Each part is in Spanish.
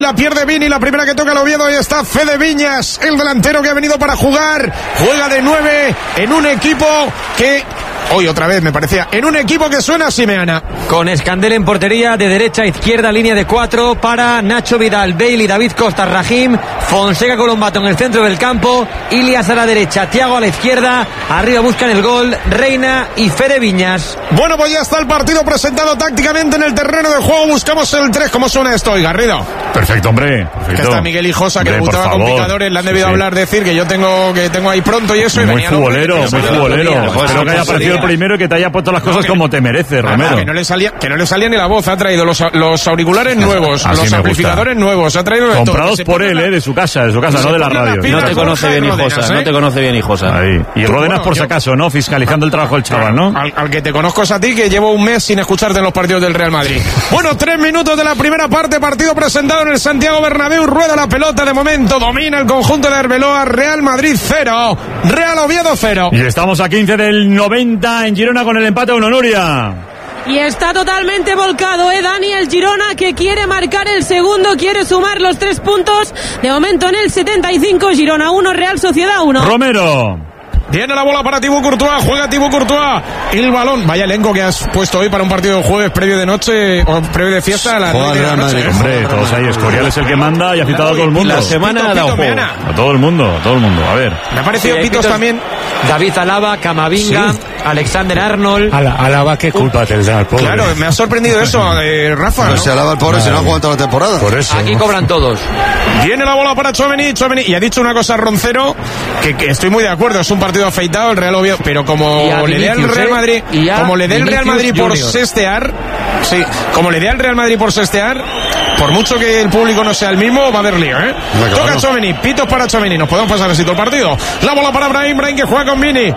La pierde Vini, la primera que toca el Oviedo, y está Fede Viñas, el delantero que ha venido para jugar. Juega de 9 en un equipo que... Hoy otra vez me parecía, en un equipo que suena a Simeana. Con Escandel en portería, de derecha a izquierda, línea de 4 para Nacho Vidal, Bailey, David Costa, Rahim, Fonseca, Colombato en el centro del campo, Ilias a la derecha, Thiago a la izquierda, arriba buscan el gol, Reina y Fede Viñas. Bueno, pues ya está el partido presentado tácticamente en el terreno de juego, buscamos el 3, ¿cómo suena esto hoy, Garrido? Perfecto, hombre. Perfecto. Que está Miguel Hijosa, que debutaba con picadores, le han debido hablar, decir que yo tengo ahí pronto y eso. Muy futbolero, muy futbolero. Espero que haya aparecido el primero y que te haya puesto las cosas como te mereces, Romero. Que no le salía ni la voz, ha traído los auriculares nuevos, los amplificadores nuevos, ha traído comprados por él, de su casa, no de la radio. No te conoce bien Hijosa, no te conoce bien Hijosa. Ahí. Y Ródenas por si acaso, ¿no? Fiscalizando el trabajo del chaval, ¿no? Al que te conozco es a ti, que llevo un mes sin escucharte en los partidos del Real Madrid. Bueno, 3 minutos de la primera parte, partido presentado en el Santiago Bernabéu, rueda la pelota de momento, domina el conjunto de Arbeloa, Real Madrid 0, Real Oviedo 0. Y estamos a 15 del 90 en Girona con el empate 1, Nuria. Y está totalmente volcado, Dani, el Girona, que quiere marcar el segundo, quiere sumar los 3 puntos. De momento en el 75, Girona 1, Real Sociedad 1. Romero. Viene la bola para Thibaut Courtois, juega Thibaut Courtois, el balón, vaya elenco que has puesto hoy para un partido de jueves previo de noche, o previo de fiesta a la noche. Hombre, todos ahí, Escorial es el que manda y ha citado a todo el mundo. La semana ha dado juego. A todo el mundo, a ver. Me ha parecido pitos también. David Alaba, Camavinga, Alexander Arnold. Alaba, ¿qué culpa tendrá el pobre? Claro, me ha sorprendido eso, Rafa. Pero si Alaba el pobre, si no ha jugado toda la temporada. Por eso. Aquí cobran todos. Viene la bola para Tchouaméni, y ha dicho una cosa Roncero, que estoy muy de acuerdo, es un partido afeitado, el Real Oviedo, pero como le dé al Real Madrid, como le dé el Real Madrid por sestear, sí, como le dé al Real Madrid por sestear, por mucho que el público no sea el mismo, va a haber lío, Toca Tchouaméni, pitos para Tchouaméni, nos podemos pasar así todo el partido. La bola para Brahim que juega con Vini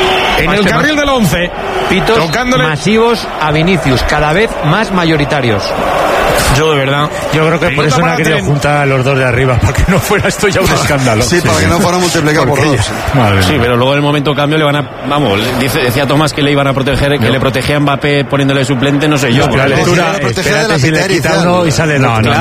en el carril del 11. Pitos masivos a Vinicius, cada vez más mayoritarios. Yo de verdad, yo creo que por eso no ha querido juntar a los dos de arriba, para que no fuera esto ya un escándalo. Sí, para que no fuera multiplicado por 2. Sí, pero luego en el momento cambio le van a, decía Tomás que le iban a proteger, que le protegía a Mbappé poniéndole suplente, no sé yo. La lectura, espérate si le quita uno y sale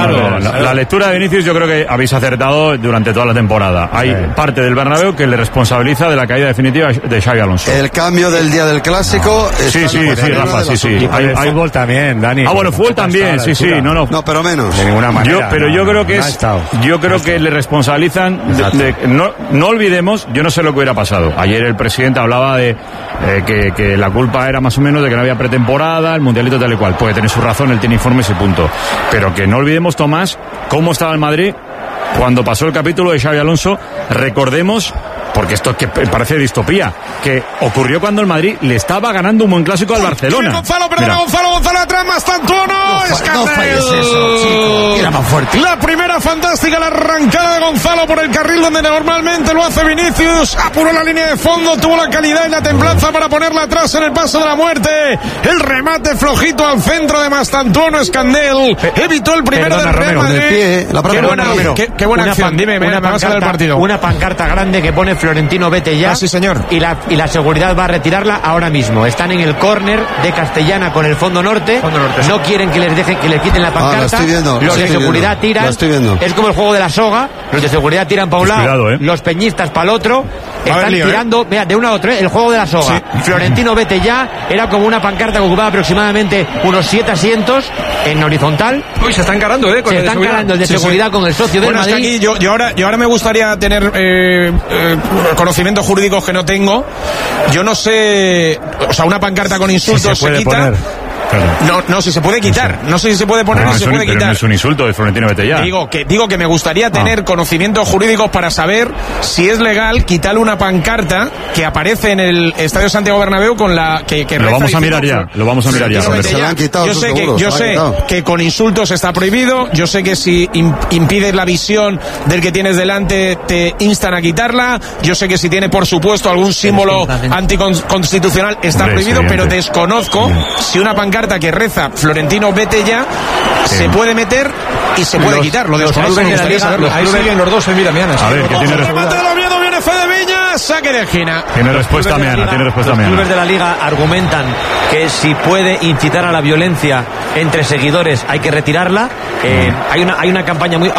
la lectura de Vinicius yo creo que habéis acertado durante toda la temporada. Hay parte del Bernabéu que le responsabiliza de la caída definitiva de Xabi Alonso. El cambio del día del clásico. Sí, Rafa, sí. Hay fútbol también, Dani. Bueno, fútbol también, sí. No, pero menos. De ninguna manera. Pero yo creo que yo creo que le responsabilizan. No olvidemos, yo no sé lo que hubiera pasado. Ayer el presidente hablaba de que la culpa era más o menos de que no había pretemporada, el mundialito tal y cual. Puede tener su razón, él tiene informes y punto. Pero que no olvidemos, Tomás, cómo estaba el Madrid cuando pasó el capítulo de Xabi Alonso. Recordemos, porque esto que parece distopía, que ocurrió cuando el Madrid le estaba ganando un buen clásico al Barcelona. Gonzalo atrás, Mastantuono, Escandel. Era más fuerte. La primera fantástica, la arrancada de Gonzalo por el carril donde normalmente lo hace Vinicius, apuró la línea de fondo, tuvo la calidad y la templanza para ponerla atrás en el paso de la muerte. El remate flojito al centro de Mastantuono, Escandel evitó el primero del Real Madrid. Qué buena acción, dime, vamos a ver el partido. Una pancarta grande que pone Florentino, vete ya. Sí, señor. Y la seguridad va a retirarla ahora mismo. Están en el córner de Castellana con el fondo norte. No quieren que les dejen, que les quiten la pancarta. Los de seguridad tiran. Es como el juego de la soga. Los de seguridad tiran para un lado, los peñistas para el otro. Están tirando, mira, de uno a otro, el juego de la soga. Sí. Florentino, vete ya. Era como una pancarta que ocupaba aproximadamente unos 7 asientos en horizontal. Uy, se está encarando, con se está encarando el de seguridad con el socio del Madrid. Aquí yo ahora me gustaría tener conocimientos jurídicos que no tengo. Yo no sé, o sea, una pancarta con insultos se quita. Poner. No, si se puede quitar. No sé si se puede poner o si se puede quitar. Pero no es un insulto de Florentino Betella. Digo que me gustaría tener conocimientos jurídicos para saber si es legal quitarle una pancarta que aparece en el Estadio Santiago Bernabéu con la que lo vamos a mirar ya. Lo vamos a mirar ya. Se la han quitado. Yo sé que con insultos está prohibido. Yo sé que si impides la visión del que tienes delante te instan a quitarla. Yo sé que si tiene, por supuesto, algún símbolo anticonstitucional está prohibido, pero desconozco si una pancarta que reza Florentino, vete ya, se puede meter y se puede quitar. Lo desconozco, me gustaría saberlo. Ahí siguen los dos en vida, A ver, ¿qué tiene remate del Oviedo, viene F de Viña, saque de esquina. Tiene respuesta Meana, tiene respuesta Meana. Los clubes de la Liga argumentan que si puede incitar a la violencia entre seguidores hay que retirarla. Hay una campaña muy...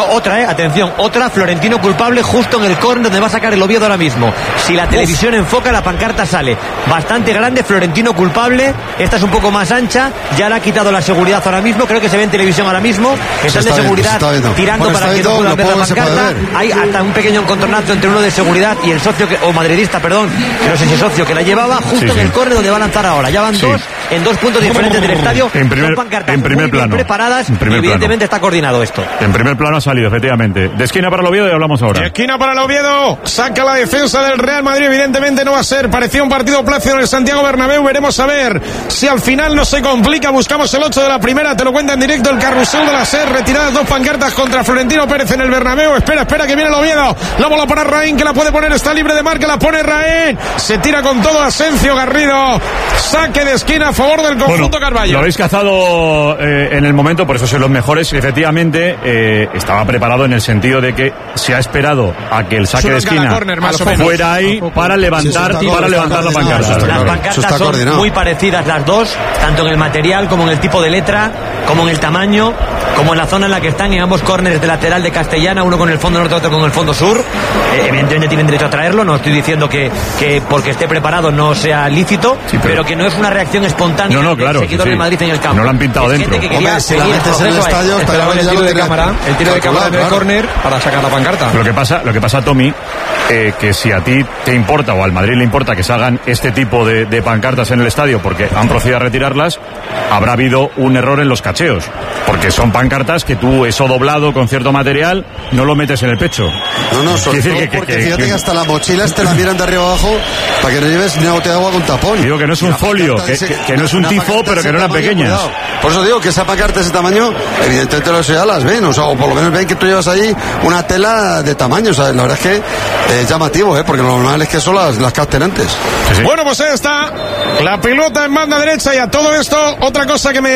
Otra, Florentino culpable justo en el córner donde va a sacar el Oviedo ahora mismo. Si la televisión enfoca, la pancarta sale bastante grande, Florentino culpable. Esta es un poco más ancha, ya le ha quitado la seguridad ahora mismo, creo que se ve en televisión ahora mismo, están de seguridad tirando para que no puedan ver la pancarta. Hay hasta un pequeño encontronazo entre uno de seguridad y el socio madridista, perdón, que no sé si es socio, que la llevaba justo en el córner donde va a lanzar ahora. Ya van dos en 2 puntos diferentes del estadio. Son pancartas en primer plano, preparadas, y evidentemente está coordinado esto. En primer plano ha salido, efectivamente. De esquina para el Oviedo y hablamos ahora. De esquina para el Oviedo, saca la defensa del Real Madrid, evidentemente no va a ser. Parecía un partido plácido en el Santiago Bernabéu. Veremos a ver si al final no se complica. Buscamos el 8 de la primera, te lo cuenta en directo el carrusel de la SER. Retiradas 2 pancartas contra Florentino Pérez en el Bernabéu. Espera que viene el Oviedo. La bola para Raín, que la puede poner, está libre de marca, la pone Raín. Se tira con todo Asencio Garrido. Saque de esquina a favor del conjunto Carballo. Lo habéis cazado en el momento, por eso sois los mejores. Efectivamente, estaba preparado en el sentido de que se ha esperado a que el saque de esquina fuera ahí para levantar la pancarta. Las pancartas son muy parecidas las dos, tanto en el material como en el tipo de letra, como en el tamaño, como en la zona en la que están, en ambos córneres de lateral de Castellana, uno con el fondo norte, otro con el fondo sur. Evidentemente tienen derecho a traerlo, no estoy diciendo que porque esté preparado no sea lícito, pero que no es una reacción espontánea del seguidor de Madrid en el campo. No lo han pintado dentro. Que quería seguir el estadio, el tiro de cámara en el córner para sacar la pancarta. Lo que pasa, Tommy, que si a ti te importa o al Madrid le importa que se hagan este tipo de pancartas en el estadio porque han procedido a retirarlas, habrá habido un error en los cacheos, porque son pancartas que tú, eso doblado con cierto material, no lo metes en el pecho. No, sobre todo porque fíjate que hasta la mochila te la miran de arriba abajo para que no lleves ni bote de agua con tapón. Digo que no es un folio, que no es un tifo, pero que no eran pequeñas. Cuidado. Por eso digo que esa pancarta de ese tamaño, evidentemente los ya las ven, o por lo menos ven que tú llevas ahí una tela de tamaño, la verdad es que es llamativo, porque lo normal es que son las capten antes. Sí. Bueno, pues ahí está la pelota en banda derecha, y a todo esto, otra cosa que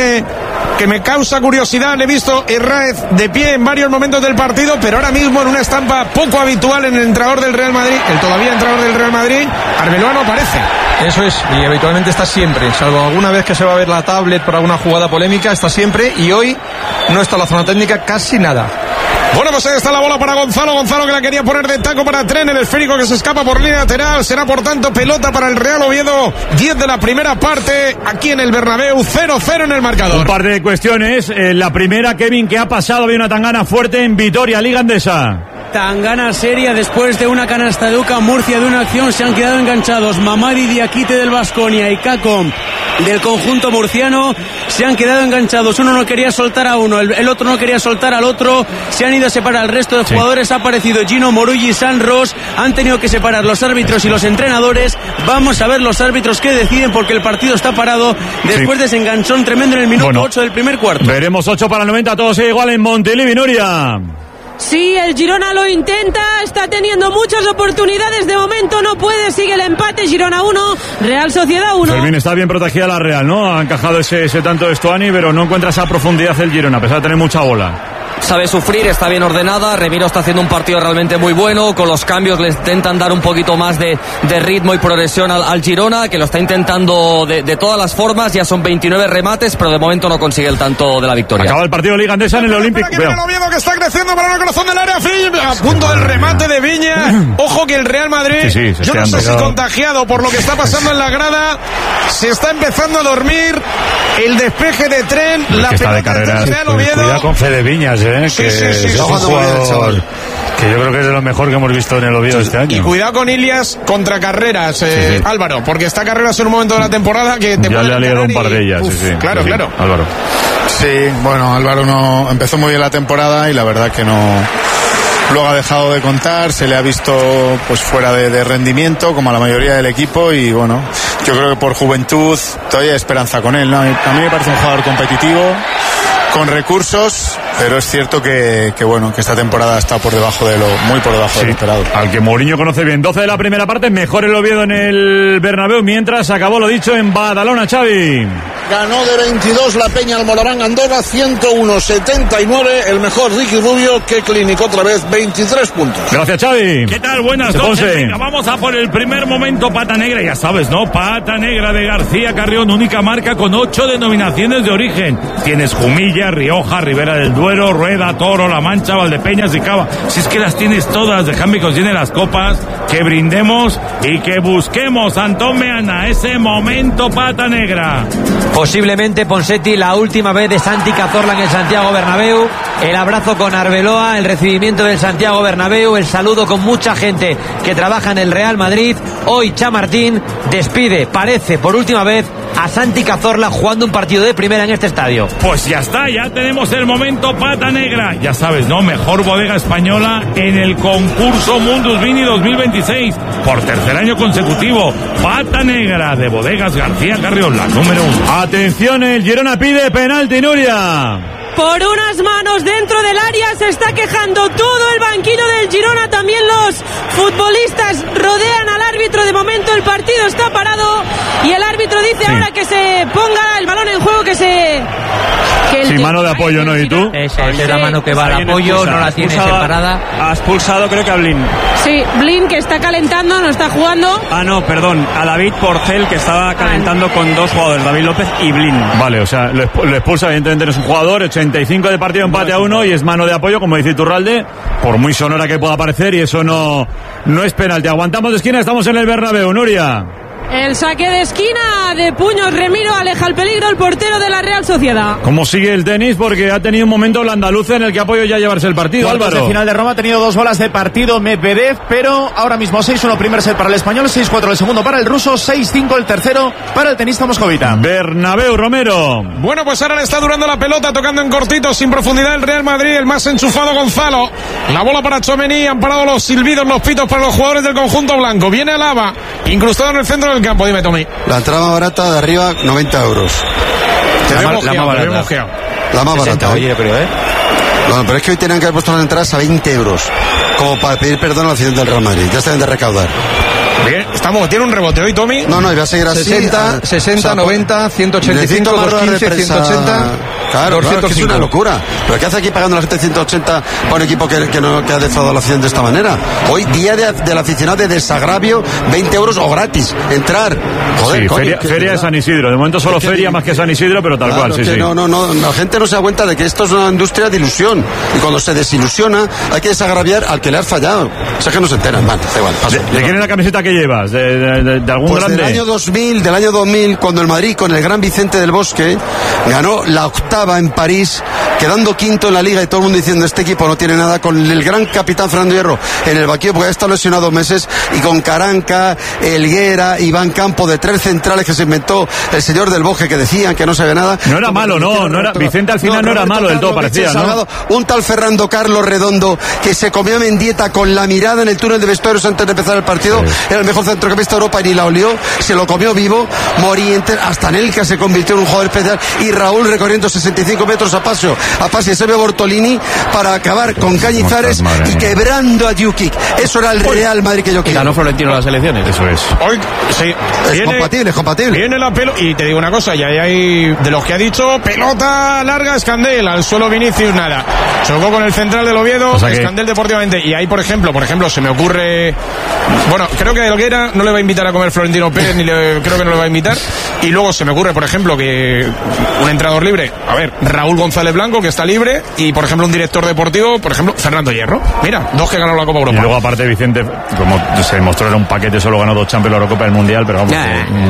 me causa curiosidad, le he visto Herráez de pie en varios momentos del partido, pero ahora mismo en una estampa poco habitual en el entrenador del Real Madrid, el todavía entrenador del Real Madrid, Arbeloa no aparece. Eso es, y habitualmente está siempre, salvo alguna vez que se va a ver la tablet por alguna jugada polémica, está siempre, y hoy no está la zona técnica casi nada. Bueno, pues ahí está la bola para Gonzalo que la quería poner de taco para Tren, el esférico que se escapa por línea lateral, será por tanto pelota para el Real Oviedo, 10 de la primera parte, aquí en el Bernabéu, 0-0 en el marcador. Un par de cuestiones, la primera, Kevin, que ha pasado, había una tangana fuerte en Vitoria, Liga Andesa. Tangana seria después de una canasta de Uca Murcia de una acción, se han quedado enganchados Mamadi Diakite del Baskonia y Cacom del conjunto murciano, se han quedado enganchados, uno no quería soltar a uno, el otro no quería soltar al otro, se han ido a separar el resto de jugadores, ha aparecido Gino Morulli y San Ros, han tenido que separar los árbitros y los entrenadores, vamos a ver los árbitros que deciden porque el partido está parado después de ese enganchón tremendo en el minuto 8 del primer cuarto. Veremos 8 para el 90, todo sigue igual en Montilivi, Nuria. Sí, el Girona lo intenta, está teniendo muchas oportunidades, de momento no puede, sigue el empate, Girona 1, Real Sociedad 1. Fermín, está bien protegida la Real, ¿no? Ha encajado ese tanto de Stuani, pero no encuentra esa profundidad el Girona, a pesar de tener mucha bola. Sabe sufrir, está bien ordenada, Remiro está haciendo un partido realmente muy bueno, con los cambios le intentan dar un poquito más de ritmo y progresión al Girona, que lo está intentando de todas las formas, ya son 29 remates, pero de momento no consigue el tanto de la victoria. Acaba el partido de Liga Andesa en el Olímpico. El Oviedo que está creciendo para el corazón del área, a punto del remate de Viña, ojo que el Real Madrid, yo no sé si contagiado por lo que está pasando en la grada, se está empezando a dormir, el despeje de Tren, la pelota del Real Oviedo. Cuidado con Fede Viñas, que es un jugador que yo creo que es de lo mejor que hemos visto en el Oviedo este año. Y cuidado con Ilias contra Carreras, Álvaro, porque está Carreras en un momento de la temporada que te ya le ha liado un par de ellas. Claro. Álvaro. Sí, bueno, Álvaro no empezó muy bien la temporada y la verdad que no. Luego ha dejado de contar, se le ha visto pues fuera de rendimiento, como a la mayoría del equipo, y bueno, yo creo que por juventud todavía hay esperanza con él, ¿no? A mí me parece un jugador competitivo, con recursos, pero es cierto que bueno, que esta temporada está muy por debajo de lo esperado. Al que Mourinho conoce bien. 12 de la primera parte, mejor el Oviedo en el Bernabéu, mientras acabó lo dicho en Badalona, Xavi. Ganó de 22 la Peña al Moraván Andorra, 101-79, el mejor Ricky Rubio, que Clínico otra vez 23 puntos. Gracias, Xavi. ¿Qué tal? Buenas noches. Venga, vamos a por el primer momento pata negra, ya sabes, ¿no? Pata negra de García Carrión, única marca con 8 denominaciones de origen. Tienes Jumilla, Rioja, Ribera del Duero, Rueda, Toro, La Mancha, Valdepeñas y Cava. Si es que las tienes todas, déjame que os llene las copas, que brindemos y que busquemos, Antón Meana, ese momento pata negra. Posiblemente, Ponseti, la última vez de Santi Cazorla en el Santiago Bernabéu, el abrazo con Arbeloa, el recibimiento del Santiago Bernabéu, el saludo con mucha gente que trabaja en el Real Madrid. Hoy Chamartín despide, parece por última vez, a Santi Cazorla jugando un partido de primera en este estadio. Pues ya está, ya tenemos el momento pata negra. Ya sabes, ¿no? Mejor bodega española en el concurso Mundus Vini 2026. Por tercer año consecutivo. Pata negra de Bodegas García Carrión, la número 1. Atención, el Girona pide penalti, Nuria. Por unas manos dentro del área se está quejando todo el banquillo del Girona, también los futbolistas rodean al árbitro. De momento el partido está parado y el árbitro dice ahora que se ponga el balón en juego, mano de apoyo, ¿no? ¿Y tú? Esa es la mano que va al apoyo, no la tiene separada. Ha expulsado creo que a Blin. Sí, Blin, que está calentando, no está jugando. No, perdón, a David Porcel, que estaba calentando con dos jugadores, David López y Blin. Vale, o sea, lo expulsa, evidentemente no es un jugador. 85 de partido, empate a 1 y es mano de apoyo, como dice Iturralde, por muy sonora que pueda parecer, y eso no es penalti. Aguantamos de esquina, estamos en el Bernabéu, Nuria. El saque de esquina de puños, Remiro aleja el peligro el portero de la Real Sociedad. ¿Cómo sigue el tenis? Porque ha tenido un momento el andaluz en el que apoyo ya llevarse el partido, Álvaro. De final de Roma ha tenido 2 bolas de partido Medvedev, pero ahora mismo 6-1 primer set para el español, 6-4 el segundo para el ruso, 6-5 el tercero para el tenista moscovita. Bernabéu, Romero. Bueno, pues ahora le está durando la pelota, tocando en cortito, sin profundidad el Real Madrid, el más enchufado Gonzalo. La bola para Tchouaméni, han parado los silbidos, los pitos para los jugadores del conjunto blanco. Viene Alaba, incrustado en el centro del campo, dime Tommy. La entrada más barata de arriba, 90 euros. La más barata. La más 60, barata. Oye, yo creo, No, pero es que hoy tenían que haber puesto las entradas a 20 euros. Como para pedir perdón a la afición del Real Madrid. Ya se deben de recaudar. Bien, tiene un rebote hoy, Tommy. No, voy a seguir así. 60, 90, 185, 215, 180. Claro, es una locura. ¿Pero qué hace aquí pagando la gente 180 para un equipo que ha defraudado la afición de esta manera? Hoy, día del aficionado de desagravio, 20 euros o gratis. Entrar. Joder, sí, feria de San Isidro. De momento solo feria más que San Isidro, pero tal cual, sí. No, la gente no se da cuenta de que esto es una industria de ilusión. Y cuando se desilusiona, hay que desagraviar al que le has fallado. O sea que no se enteran. Vale, da igual. ¿De quién es la camiseta que llevas? ¿De algún grande? Del año 2000, cuando el Madrid, con el gran Vicente del Bosque, ganó la octava en París, quedando quinto en la Liga, y todo el mundo diciendo este equipo no tiene nada, con el gran capitán Fernando Hierro en el banquillo porque ha estado lesionado 2 meses, y con Caranca, Helguera, Iván Campo, de 3 centrales que se inventó el señor del Bosque, que decían que no sabía nada. No era malo, no era Vicente al final no era malo del todo, parecía, ¿no? Un tal Fernando Carlos Redondo, que se comió a Mendieta con la mirada en el túnel de vestuarios antes de empezar el partido, era el mejor centrocampista de Europa y ni la olió, se lo comió vivo. Morientes, hasta Nelka se convirtió en un jugador especial, y Raúl recorriendo 65 metros a paso y Sebio Bortolini para acabar con Cañizares y quebrando a Jukic. Eso era el Real Madrid que yo quería. Ganó Florentino las elecciones. Eso es. Hoy sí. Es compatible. Viene la pelota, y te digo una cosa, ya hay de los que ha dicho, pelota larga, Escandel, al suelo Vinicius, nada. Chocó con el central del Oviedo, Escandel deportivamente. Y ahí, por ejemplo, se me ocurre, bueno, creo que Helguera no le va a invitar a comer Florentino Pérez, creo que no le va a invitar. Y luego se me ocurre, por ejemplo, que un entrenador libre, Raúl González Blanco, que está libre, y por ejemplo un director deportivo, por ejemplo Fernando Hierro. Mira, 2 que ganaron la Copa Europa. Y luego aparte Vicente, como se demostró, era un paquete, solo ganó 2 Champions, la Eurocopa, el Mundial, pero vamos,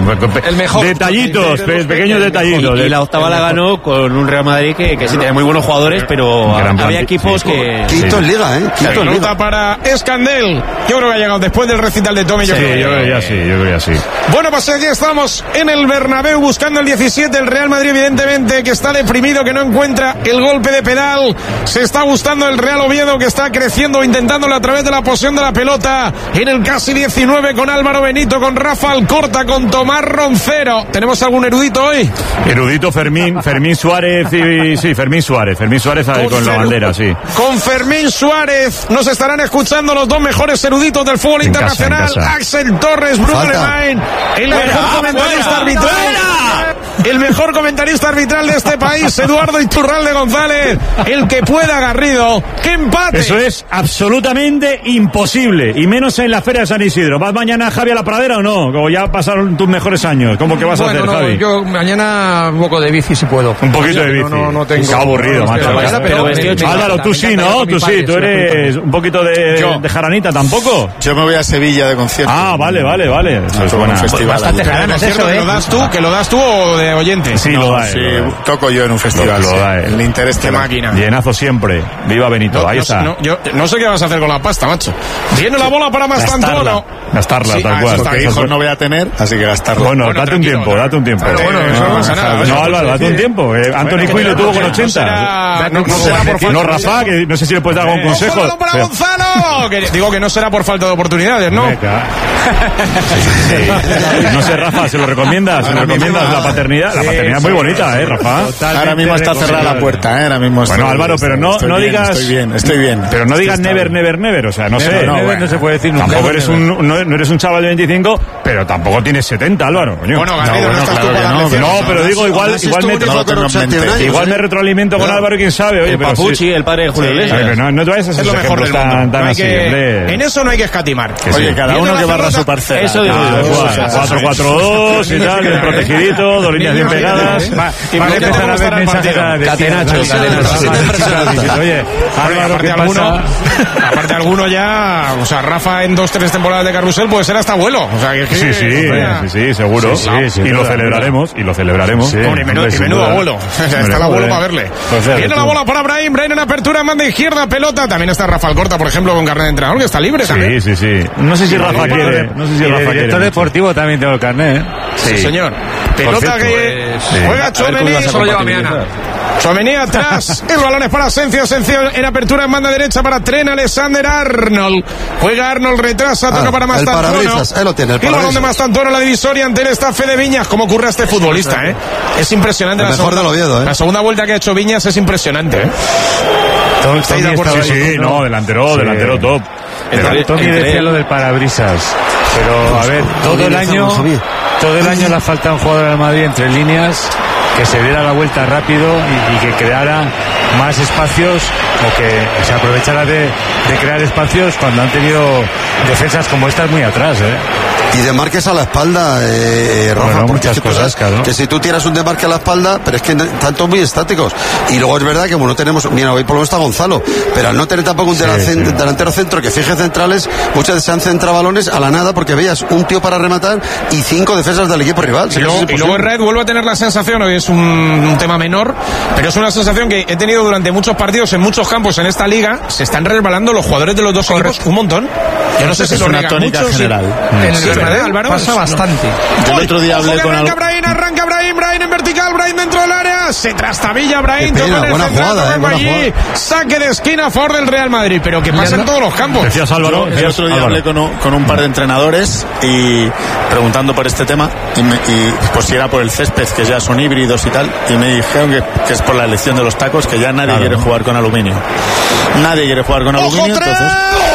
el mejor. Detallitos, pequeños detallitos. Y la octava la ganó con un Real Madrid que sí tenía muy buenos jugadores, pero había equipos que... Quinto en Liga, Quinto en Liga. Para Escandel. Yo creo que ha llegado después del recital de Tommy. Yo creo que ya sí. Bueno, pues aquí estamos en el Bernabéu buscando el 17, el Real Madrid, evidentemente, que está deprimido, que no encuentra el golpe de pedal. Se está gustando el Real Oviedo, que está creciendo, intentándolo a través de la posesión de la pelota. En el casi 19 con Álvaro Benito, con Rafa Alcorta, con Tomás Roncero. ¿Tenemos algún erudito hoy? Erudito Fermín Suárez Fermín Suárez ahí con la bandera, sí. Con Fermín Suárez nos estarán escuchando los dos mejores eruditos del fútbol internacional. Axel Torres, Bruno Lemain, el mejor comentarista arbitral. El mejor comentarista arbitral de este país, Eduardo Iturralde González. El que pueda, Garrido. ¡Qué empate! Eso es absolutamente imposible. Y menos en la Feria de San Isidro. ¿Vas mañana, Javi, a la pradera o no? Como ya pasaron tus mejores años. ¿Cómo que vas a hacer, Javi? Yo mañana un poco de bici si puedo. Un poquito de bici. No tengo. Qué aburrido, macho. Álvaro, tú sí, ¿no? Tú sí. Tú eres un poquito de jaranita, ¿tampoco? Yo me voy a Sevilla de concierto. Ah, vale. Eso es un festival. Bastante jarana es eso, ¿Que lo das tú o de oyente? Sí, lo da. Sí, toco yo en un festival. Lo da. El interés de máquina. Llenazo siempre. Viva Benito. Ahí está. Yo no sé qué vas a hacer con la pasta, macho. Viene la bola para Mastantuono. Gastarla, sí, tal cual. Porque hijos no voy a tener, así que gastarla. Bueno, date un tiempo. Eso no pasa nada. No, Álvaro, date un tiempo. Anthony Quinn lo tuvo con 80. No, Rafa, que no sé si le puedes dar algún consejo. ¡Ojo, para Gonzalo! Digo que no será por falta de oportunidades, ¿no? No sé, Rafa, ¿se lo recomiendas? La paternidad? La paternidad es muy bonita, Rafa? Ahora mismo está cerrada la puerta, ahora mismo. Bueno, Álvaro, pero no digas... Estoy bien. Pero no digas never, o sea, no sé. No se puede decir nunca. Tampoco eres un chaval de 25, pero tampoco tienes 70, Álvaro. Bueno, Garrido, no, pero digo, igual me retroalimento con Álvaro y quién sabe. Oye, el Papuchi, el padre de Julio Iglesias. No te vayas a hacer lo mejor del mundo. tan así, en eso no hay que escatimar. Oye, cada uno que barra su parcela. Eso digo yo. 4-4-2 y tal, bien protegidito, dos líneas bien pegadas. Va a empezar a ver mensajes de Catenacho. Oye, Álvaro, aparte alguno ya, o sea, Rafa en 2-3 temporadas de carrusel puede ser hasta abuelo. O sea, sí, seguro. Y lo celebraremos. Menudo abuelo. Está el abuelo para verle. Viene la bola para Brahim en apertura, manda izquierda, pelota. También está Rafa Alcorta, por ejemplo, con carnet de entrenador, que está libre también. Sí. No sé si Rafa quiere. El director deportivo también tengo el carnet, Sí, señor. Pelota que juega Tchouaméni. Solo lleva Meana. Tchouaméni atrás. El balón es para Asensio en apertura en banda derecha para Trent Alexander-Arnold. Juega Arnold, retrasa, toca para Mastantuono. Ahí lo tiene, el balón de Mastantuono, la divisoria ante el estafe de Viñas. ¿Cómo ocurre a este futbolista, Es impresionante. El mejor del Oviedo, La segunda vuelta que ha hecho Viñas es impresionante, ¿Estáis de acuerdo? Sí, delantero top. Tony decía lo del parabrisas, pero a ver, todo el año le ha faltado un jugador al Madrid entre líneas que se diera la vuelta rápido y que creara más espacios o que se aprovechara de crear espacios cuando han tenido defensas como estas muy atrás, Y desmarques a la espalda, Rafa, porque muchas cosas, claro. Que si tú tiras un desmarque a la espalda, pero es que están todos muy estáticos. Y luego es verdad que como no tenemos, mira, hoy por lo menos está Gonzalo, pero al no tener tampoco un delantero centro que fije centrales, muchas veces se han centrado balones a la nada porque veías un tío para rematar y 5 defensas del equipo rival. Y luego en Red vuelvo a tener la sensación, hoy es un tema menor, pero es una sensación que he tenido durante muchos partidos en muchos campos en esta liga. Se están resbalando los jugadores de los dos equipos un montón. Yo no sé si es una tónica general. Álvaro, pasa bastante. Yo el otro día hablé con arranca Brahim en vertical, Brahim dentro del área, se trastabilla Brahim, buena jugada. Saque de esquina a favor del Real Madrid, pero que pasa en todos los campos. Decías, Álvaro, el otro día hablé con un par de entrenadores y preguntando por este tema y pues si era por el césped, que ya son híbridos y tal, y me dijeron que es por la elección de los tacos, que ya nadie quiere jugar con aluminio. Nadie quiere jugar con aluminio, entonces...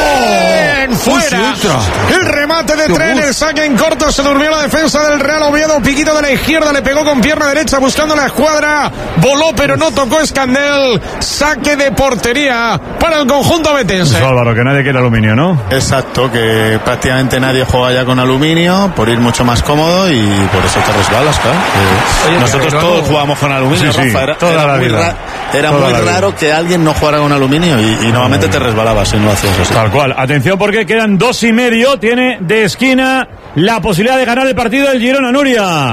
Fuera. El remate de Tren, el saque en corto, se durmió la defensa del Real Oviedo. Piquito de la izquierda, le pegó con pierna derecha buscando la escuadra. Voló pero no tocó Escandel. Saque de portería para el conjunto betense. Álvaro, que nadie quiere aluminio, ¿no? Exacto, que prácticamente nadie juega ya con aluminio por ir mucho más cómodo y por eso te resbalas, claro. Nosotros todos jugamos con aluminio, Rafa. Era muy raro que alguien no jugara con aluminio y normalmente te resbalabas si no hacías eso. Tal cual. Atención porque quedan 2:30. Tiene de esquina la posibilidad de ganar el partido del Girona, Nuria.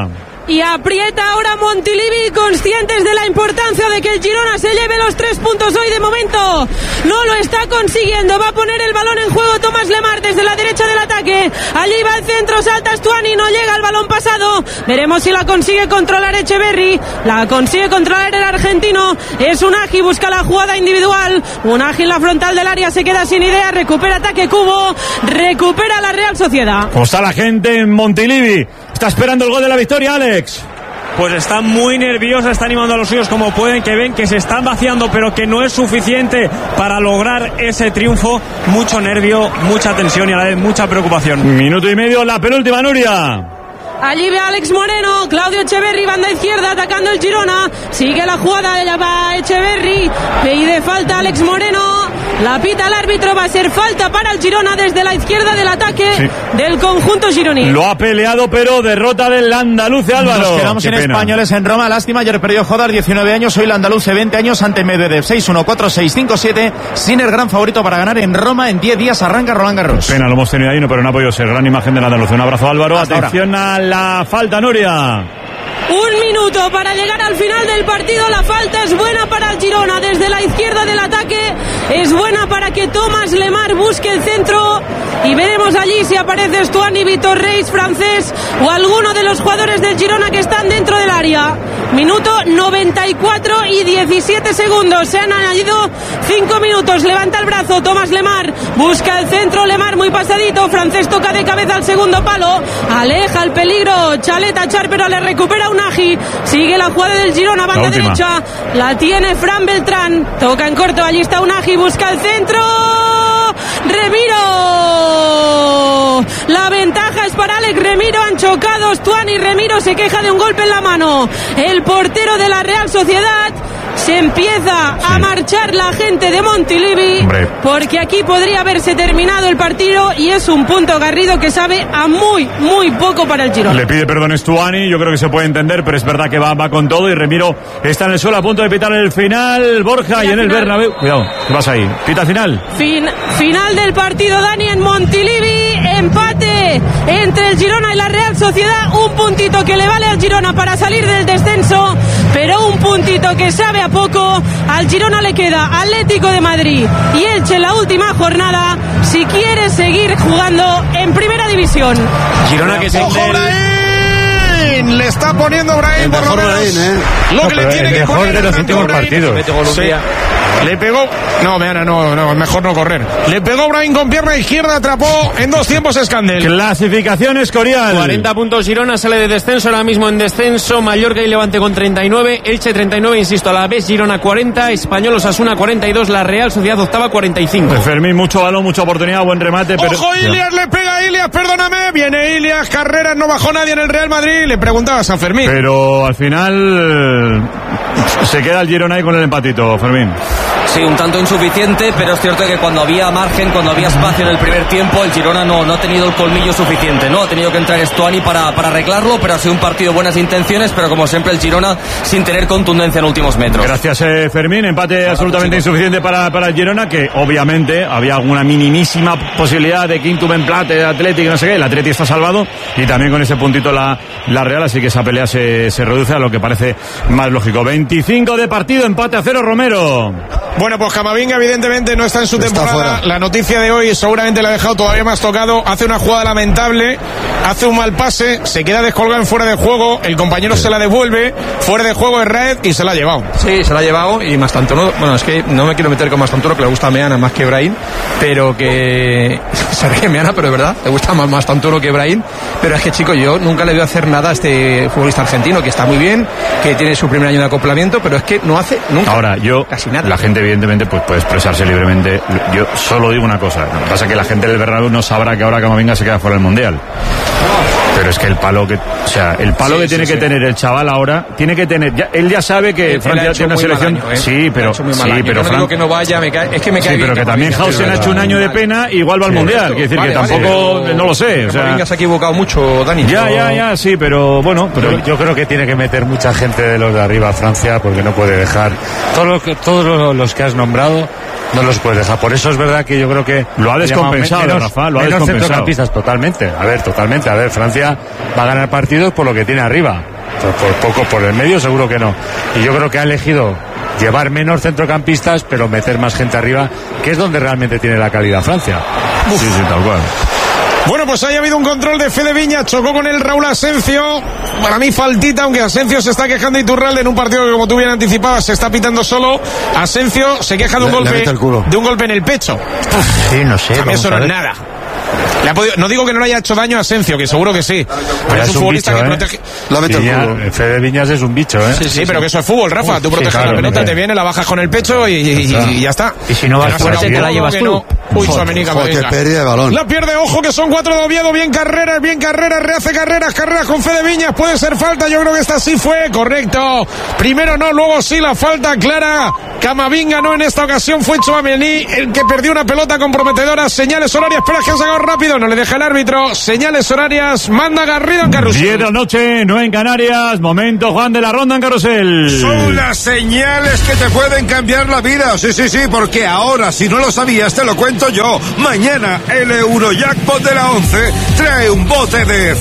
y aprieta ahora Montilivi, conscientes de la importancia de que el Girona se lleve los 3 puntos hoy. De momento no lo está consiguiendo. Va a poner el balón en juego Tomás Lemar desde la derecha del ataque. Allí va el centro, salta Stuani, no llega al balón pasado. Veremos si la consigue controlar Echeverri. La consigue controlar el argentino. Es Unagi, busca la jugada individual. Unagi en la frontal del área, se queda sin idea. Recupera ataque Cubo, recupera la Real Sociedad. ¿Cómo está la gente en Montilivi? Está esperando el gol de la victoria, Alex. Pues está muy nerviosa, está animando a los suyos como pueden, que ven que se están vaciando, pero que no es suficiente para lograr ese triunfo. Mucho nervio, mucha tensión y a la vez mucha preocupación. Minuto y medio, la penúltima, Nuria. Allí ve a Alex Moreno, Claudio Echeverri, banda izquierda, atacando el Girona. Sigue la jugada, ella va Echeverri, pide falta Alex Moreno. La pita el árbitro, va a ser falta para el Girona desde la izquierda del ataque del conjunto gironí. Lo ha peleado, pero derrota del andaluz, Álvaro. Nos quedamos en Españoles en Roma, lástima. Ayer perdió Jodar, 19 años, hoy el andaluz 20 años ante Medvedev, 6-1, 4-6, 5-7. Sin el gran favorito para ganar en Roma, en 10 días arranca Roland Garros. Pena, lo hemos tenido ahí, pero no ha podido ser. Gran imagen del andaluz. Un abrazo, Álvaro. Hasta atención ahora a la falta, Nuria. Un minuto para llegar al final del partido. La falta es buena para el Girona desde la izquierda del ataque. Es buena para que Tomás Lemar busque el centro. Y veremos allí si aparece Stuani, Vitor Reis, francés, o alguno de los jugadores del Girona que están dentro del área. Minuto 94 y 17 segundos. Se han añadido 5 minutos. Levanta el brazo Tomás Lemar. Busca el centro. Lemar muy pasadito. Francés toca de cabeza al segundo palo. Aleja el peligro. Chaleta Char, pero le recupera Unagi. Sigue la jugada del Girona. Banda derecha. La tiene Fran Beltrán. Toca en corto. Allí está Unagi. Busca el centro. Remiro. La ventaja es para Alex Remiro. Han chocado Stuani y Remiro se queja de un golpe en la mano. El portero de la Real Sociedad. Se empieza a marchar la gente de Montilivi, porque aquí podría haberse terminado el partido y es un punto Garrido que sabe a muy, muy poco para el Girona. Le pide perdón Stuani, yo creo que se puede entender, pero es verdad que va con todo y Remiro está en el suelo a punto de pitar el final. Borja y en el Bernabéu. Cuidado, ¿qué pasa ahí? ¿Pita final? Final del partido, Dani, en Montilivi. Empate entre el Girona y la Real Sociedad. Un puntito que le vale al Girona para salir del descenso, pero un puntito que sabe a poco. Al Girona le queda Atlético de Madrid y Elche en la última jornada si quiere seguir jugando en primera división. Girona que se le está poniendo Brahim por lo menos lo que le tiene que mejor poner de los últimos partidos. Le pegó, no, mejor no correr. Le pegó Brahim con pierna izquierda, atrapó en 2 tiempos Escandel. Clasificación Escorial. 40 puntos Girona, sale de descenso, ahora mismo en descenso. Mallorca y Levante con 39, Elche 39, insisto, a la vez Girona 40, Español Osasuna 42, la Real Sociedad octava 45. Fermín, mucho balón, mucha oportunidad, buen remate. Pero... ¡Ojo, Ilias! Le pega a Ilias, perdóname. Viene Ilias, Carreras, no bajó nadie en el Real Madrid. Le preguntabas a Fermín. Pero al final se queda el Girona ahí con el empatito, Fermín. Sí, un tanto insuficiente, pero es cierto que cuando había margen, cuando había espacio en el primer tiempo, el Girona no ha tenido el colmillo suficiente, ¿no? Ha tenido que entrar Stuani para arreglarlo, pero ha sido un partido de buenas intenciones, pero como siempre el Girona sin tener contundencia en últimos metros. Gracias, Fermín. Empate absolutamente insuficiente para el Girona, que obviamente había alguna minimísima posibilidad de quintum empate, Atlético, no sé qué. El Atlético está salvado y también con ese puntito la Real, así que esa pelea se reduce a lo que parece más lógico. 25 de partido, empate a 0, Romero. Bueno, pues Camavinga evidentemente no está en su temporada. La noticia de hoy seguramente la ha dejado todavía más tocado. Hace una jugada lamentable, hace un mal pase, se queda descolgado en fuera de juego, el compañero se la devuelve, fuera de juego es Raed y se la ha llevado. Sí, se la ha llevado y Mastantuono, bueno, es que no me quiero meter con Mastantuono, que le gusta a Meana más que Brahim, pero que se ríe Meana, pero es verdad, le gusta más Mastantuono que Brahim, pero es que chico, yo nunca le voy a hacer nada a este futbolista argentino, que está muy bien, que tiene su primer año de acoplamiento, pero es que no hace nunca ahora yo casi nada. La gente evidentemente pues puede expresarse libremente. Yo solo digo una cosa, lo que pasa es que la gente del Bernabéu no sabrá que ahora Camavinga se queda fuera del Mundial. Pero es que el palo que tiene que tener el chaval ahora, tiene que tener, él ya sabe que Francia tiene una selección, sí, pero no digo que no vaya, es que me cae bien, pero que también Hausen ha hecho un año de pena, igual va al Mundial, quiere decir que tampoco, no lo sé, Camavinga se ha equivocado mucho, Dani. Ya, sí, pero bueno, pero yo creo que tiene que meter mucha gente de los de arriba a Francia, porque no puede dejar todos los que has nombrado, no los puede dejar. Por eso es verdad que yo creo que lo ha descompensado, Rafa, lo ha descompensado. Centrocampistas, totalmente. A ver, Francia va a ganar partidos por lo que tiene arriba. por poco, por el medio seguro que no. Y yo creo que ha elegido llevar menos centrocampistas, pero meter más gente arriba, que es donde realmente tiene la calidad Francia. Sí, tal cual. Bueno, pues ahí ha habido un control de Fede Viñas, chocó con el Raúl Asencio. Para mí faltita, aunque Asencio se está quejando de Iturralde en un partido que, como tú bien anticipabas, se está pitando solo. Asencio se queja de un golpe en el pecho. Sí, no sé. A mí eso no es nada. No digo que no le haya hecho daño a Asencio, que seguro que sí, pero es un futbolista bicho, que protege. Fede Viñas es un bicho, ¿eh? Sí, pero que eso es fútbol, Rafa. Tú proteges la pelota, te viene, la bajas con el pecho y ya está. Y si no vas fuerte, te la llevas tú. Uy, Tchouaméni, que pierde el balón. La pierde, ojo, que son 4 de Oviedo. Bien carreras, rehace carreras con Fede Viñas. Puede ser falta, yo creo que esta sí fue, correcto. Primero no, luego sí, la falta clara. Camavinga no, en esta ocasión fue Tchouaméni el que perdió una pelota comprometedora. Señales horarias, espera que han sacado rápido, no le deja el árbitro. Señales horarias, manda Garrido en Carrusel. 10 de la noche, 9 en Canarias. Momento, Juan, de la ronda en Carrusel. Son las señales que te pueden cambiar la vida. Sí, porque ahora, si no lo sabías, te lo cuento yo. Mañana el Eurojackpot de la 11 trae un bote de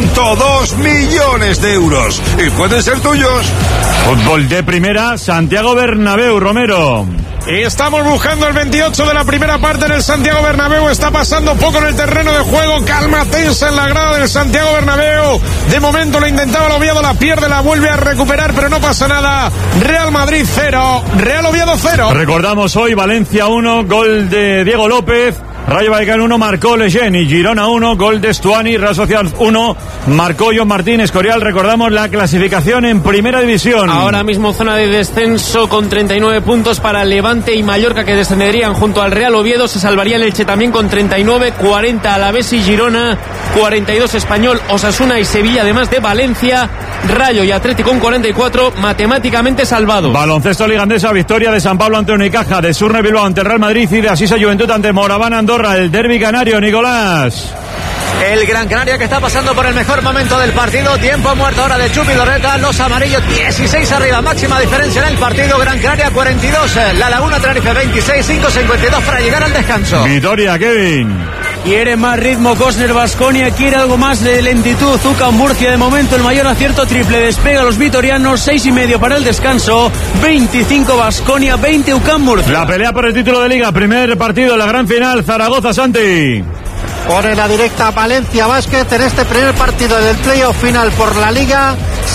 102 millones de euros y pueden ser tuyos. Fútbol de primera, Santiago Bernabéu, Romero. Y estamos buscando el 28 de la primera parte en el Santiago Bernabéu. Está pasando poco en el terreno de juego. Calma tensa en la grada del Santiago Bernabéu. De momento lo intentaba el Oviedo, la pierde, la vuelve a recuperar, pero no pasa nada. Real Madrid 0, Real Oviedo 0. Recordamos hoy Valencia 1, gol de Diego López. Rayo Vallecano 1, marcó Leyen, y Girona 1, gol de Stuani. Real Sociedad 1, marcó John Martín. Escorial, recordamos la clasificación en Primera División. Ahora mismo zona de descenso con 39 puntos para Levante y Mallorca, que descenderían junto al Real Oviedo. Se salvaría el Elche también con 39, 40 Alavés y Girona, 42 Español, Osasuna y Sevilla, además de Valencia, Rayo y Atlético con 44, matemáticamente salvados. Baloncesto Liga Andesa, victoria de San Pablo ante Unicaja, de Surne Bilbao ante Real Madrid y de Asisa Juventud ante Moraván Andorra. El derbi canario, Nicolás. El Gran Canaria, que está pasando por el mejor momento del partido. Tiempo muerto ahora de Chupi Loreta. Los amarillos 16 arriba, máxima diferencia en el partido. Gran Canaria 42, La Laguna Tenerife 26, 5:52 para llegar al descanso. Vitoria, Kevin. Quiere más ritmo Cosner, Baskonia quiere algo más de lentitud. UCAM Murcia, de momento el mayor acierto triple. Despega a los vitorianos, 6:30 para el descanso. 25 Baskonia, 20 UCAM Murcia. La pelea por el título de Liga, primer partido, la gran final, Zaragoza, Santi. Pone la directa Valencia Basket en este primer partido del playoff final por la Liga.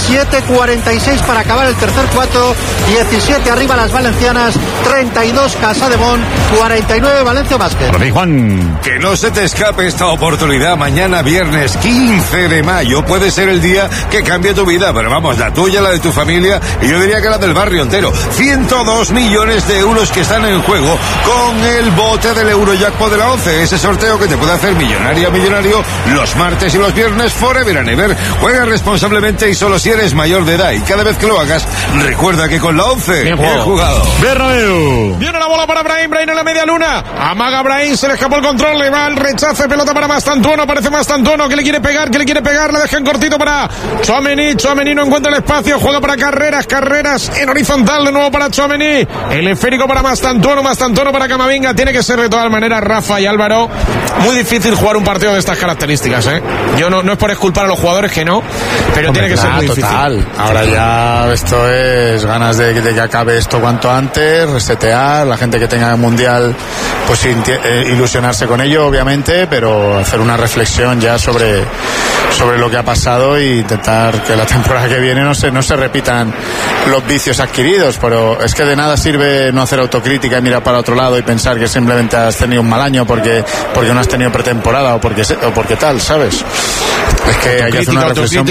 7:46 para acabar el tercer cuarto. 17 arriba las valencianas, 32 Casademont, 49 Valencia Basket. Juan. Que no se te escape esta oportunidad. Mañana viernes 15 de mayo puede ser el día que cambie tu vida, pero vamos, la tuya, la de tu familia y yo diría que la del barrio entero. 102 millones de euros que están en juego con el bote del Eurojackpot de la 11. Ese sorteo que te puede hacer millonario los martes y los viernes forever and ever. Juega responsablemente y solo si eres mayor de edad, y cada vez que lo hagas recuerda que con la 11 bien jugado. Bernabéu. Viene la bola para Brahim en la media luna. Amaga Brahim, se le escapó el control, le va el rechace, pelota para Mastantuono, parece Mastantuono que le quiere pegar, le dejan cortito para Tchouaméni no encuentra el espacio, juega para Carreras en horizontal, de nuevo para Tchouaméni, el esférico para Mastantuono para Camavinga. Tiene que ser de todas maneras, Rafa y Álvaro, muy difícil jugar un partido de estas características, Yo no es por exculpar a los jugadores, que no, pero tiene que ser muy difícil. Ahora ya esto es ganas de que acabe esto cuanto antes, resetear, la gente que tenga el mundial, pues ilusionarse con ello, obviamente, pero hacer una reflexión ya sobre lo que ha pasado e intentar que la temporada que viene no se repitan los vicios adquiridos. Pero es que de nada sirve no hacer autocrítica y mirar para otro lado y pensar que simplemente has tenido un mal año porque no has tenido pretemporada o porque tal, ¿sabes? Es que hay que hacer una reflexión.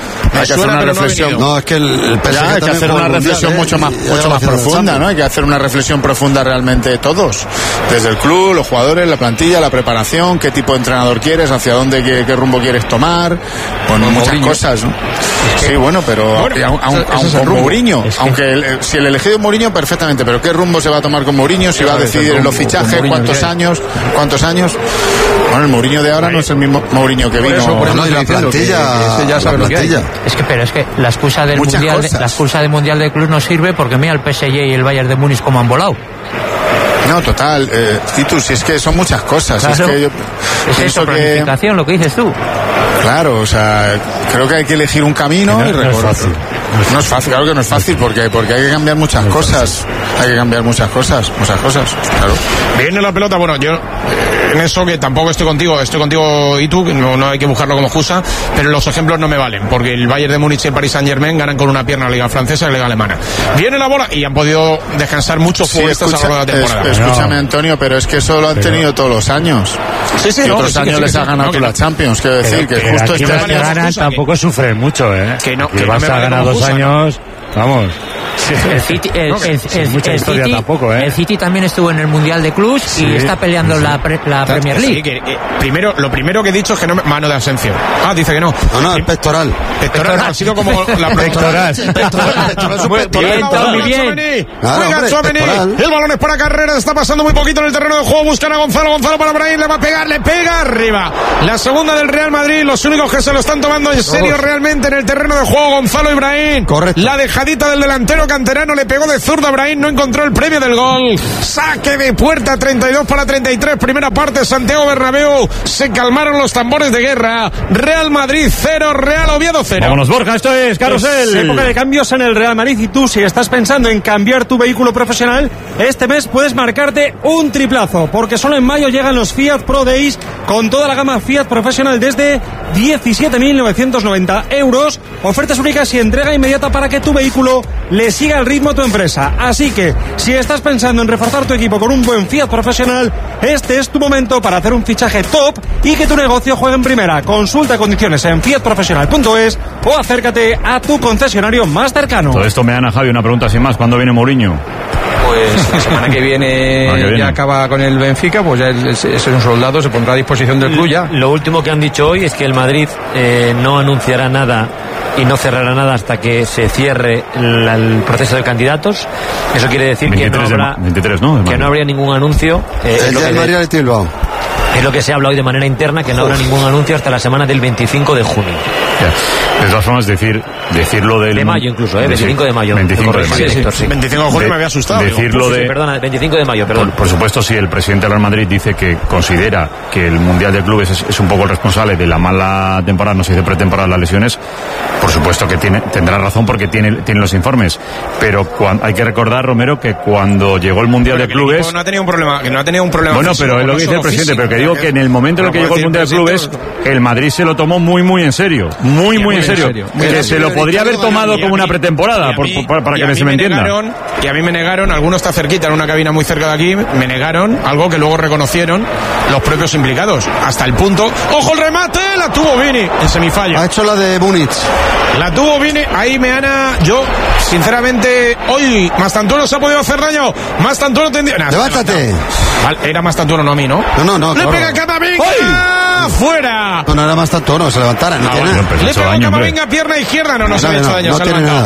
No, es que el PSG hay que hacer una reflexión mucho más profunda, ¿no? Hay que hacer una reflexión profunda realmente todos, desde el club, los jugadores, la plantilla, la preparación, qué tipo de entrenador quieres, hacia dónde, qué rumbo quieres tomar, bueno, muchas Mourinho. Cosas, ¿no? Sí, bueno, pero aun con Mourinho, aunque si el elegido es Mourinho, perfectamente, pero qué rumbo se va a tomar con Mourinho, si va a decidir en los fichajes, cuántos años. Bueno, el Mourinho de ahora no es el mismo Mourinho que vino. Y la plantilla, ya sabe lo que hay. Pero es que la excusa del mundial de club no sirve, porque mira el PSG y el Bayern de Múnich como han volado. No, total, Titus, si es que son muchas cosas. Claro. Es que yo es eso, planificación, lo que dices tú. Claro, o sea, creo que hay que elegir un camino y recorrer. No es fácil, claro que no es fácil, porque hay que cambiar muchas cosas. Hay que cambiar muchas cosas, claro. Viene la pelota, bueno, yo en eso que tampoco estoy contigo y tú, no hay que buscarlo como excusa, pero los ejemplos no me valen, porque el Bayern de Múnich y el Paris Saint-Germain ganan con una pierna la Liga Francesa y la Liga Alemana. Viene la bola y han podido descansar muchos futbolistas a lo largo de la temporada. Escúchame, Antonio, pero es que eso lo han tenido todos los años. Sí, y otros años les ha ganado la Champions, quiero decir, que justo este año ganan, tampoco sufren mucho, ¿eh? Que vas a ganar 2 años, vamos. El City, tampoco, el City también estuvo en el Mundial de Clubs y está peleando la Premier League. Sí, lo primero que he dicho es que no mano de Asensio. Dice que no. No, el pectoral. Ha sido como la pectoral. Muy bien. Juega Tchouaméni. El balón es para Carreras. Está pasando muy poquito en el terreno de juego. Buscan a Gonzalo para Brahim. Le va a pegar. Le pega arriba. La segunda del Real Madrid. Los únicos que se lo están tomando en serio realmente en el terreno de juego. Gonzalo y Brahim. Correcto. La dejadita del delantero canterano le pegó de zurda a Brahim. No encontró el premio del gol. Saque de puerta. 32-33. Primera parte. Santiago Bernabéu. Se calmaron los tambores de guerra. Real Madrid 0. Real Oviedo 0. Vámonos, Borja, esto es Carrusel. Es época de cambios en el Real Madrid y tú, si estás pensando en cambiar tu vehículo profesional, este mes puedes marcarte un triplazo, porque solo en mayo llegan los Fiat Pro Days con toda la gama Fiat profesional desde 17.990 euros, ofertas únicas y entrega inmediata para que tu vehículo le siga el ritmo a tu empresa. Así que, si estás pensando en reforzar tu equipo con un buen Fiat profesional, este es tu momento para hacer un fichaje top y que tu negocio juegue en primera. Consulta condiciones en fiatprofesional.es o acércate a tu concesionario más cercano. Todo esto me dan a Javi una pregunta sin más. ¿Cuándo viene Mourinho? Pues la semana que viene ya acaba con el Benfica, pues ya es un soldado, se pondrá a disposición del club ya. Lo último que han dicho hoy es que el Madrid no anunciará nada y no cerrará nada hasta que se cierre el proceso de candidatos. Eso quiere decir 23 que no habrá 23, ¿no? que no habría ningún anuncio. Es lo que se habla hoy de manera interna, que no habrá ningún anuncio hasta la semana del 25 de junio. De todas formas, decirlo del... De mayo incluso, 25 de mayo. 25 de mayo. Sí. 25 de junio me había asustado. Decirlo de... Perdona, 25 de mayo, perdón. Por supuesto, si el presidente del Real Madrid dice que considera que el Mundial de Clubes es un poco el responsable de la mala temporada, no se dice pretemporada, las lesiones, por supuesto que tendrá razón porque tiene los informes. Pero hay que recordar, Romero, que cuando llegó el Mundial de Clubes... No ha tenido un problema. Bueno, pero es lo que dice el presidente, pero que digo que en el momento en el que llegó el Mundial de Clubes, el Madrid se lo tomó muy en serio. Muy en serio. Que se lo podría haber tomado como una pretemporada, para que se me entienda. Y a mí me negaron, alguno está cerquita, en una cabina muy cerca de aquí, me negaron algo que luego reconocieron los propios implicados. Hasta el punto... ¡Ojo el remate! La tuvo Vini en semifalla. Ha hecho la de Múnich. La tuvo Vini. Ahí Meana, yo, sinceramente, hoy Mastantuono se ha podido hacer daño. Mastantuono tendría... ¡Levántate! Vale, era Mastantuono, no a mí, ¿no? No. ¡Le pega Camavinga! ¡Fuera! No era Mastantuono, se levantara, no tiene nada. Le pega Camavinga, pierna izquierda. No se ha hecho daño, se ha levantado.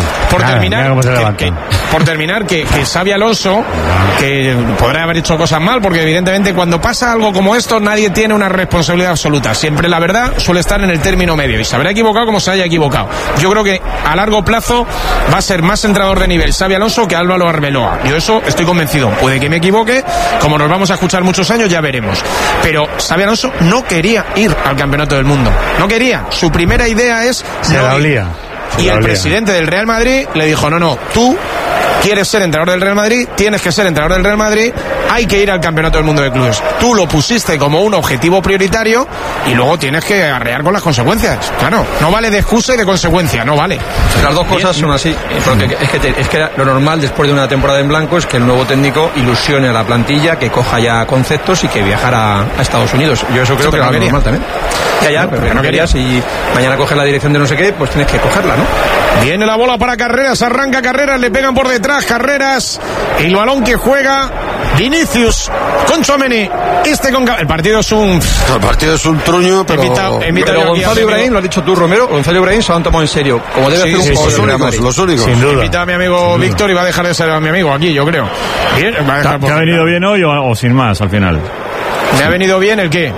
Por terminar, que Xabi Alonso, que podrá haber hecho cosas mal, porque evidentemente cuando pasa algo como esto, nadie tiene una responsabilidad absoluta. Siempre la verdad suele estar en el término medio, y se habrá equivocado como se haya equivocado. Yo creo que a largo plazo va a ser más entrenador de nivel Xabi Alonso que Álvaro Arbeloa. Yo eso estoy convencido. Puede que me equivoque, como nos vamos a escuchar muchos años, ya veremos. Pero Xabi Alonso no quería ir al Campeonato del Mundo. No quería. Su primera idea es... Y el presidente del Real Madrid le dijo, no, tú quieres ser entrenador del Real Madrid, tienes que ser entrenador del Real Madrid, hay que ir al Campeonato del Mundo de Clubes. Tú lo pusiste como un objetivo prioritario y luego tienes que arrear con las consecuencias. Claro, no vale de excusa y de consecuencia, no vale. Las dos cosas son así, porque es que lo normal después de una temporada en blanco es que el nuevo técnico ilusione a la plantilla, que coja ya conceptos y que viajara a Estados Unidos. Yo eso creo que es lo normal también. Pero no querías, y mañana coges la dirección de no sé qué, pues tienes que cogerla, ¿no? Viene la bola para Carreras, arranca Carreras, le pegan por detrás Carreras, el balón que juega Vinicius con Tchouaméni. El partido es un truño, pero Gonzalo Ibrahim, lo has dicho tú, Romero, Gonzalo Ibrahim se lo han tomado en serio, como debe hacer los únicos. Sin duda. Invita a mi amigo Víctor y va a dejar de ser mi amigo aquí, yo creo. ¿Te ha venido bien hoy o sin más al final? ¿Me ha venido bien el qué?